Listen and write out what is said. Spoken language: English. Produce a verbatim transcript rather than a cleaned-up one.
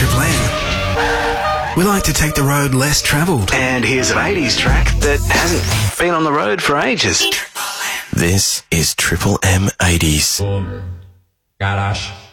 Triple M. We like to take the road less travelled. And here's an eighties track that hasn't been on the road for ages. This is Triple M eighties. Boom. Garage.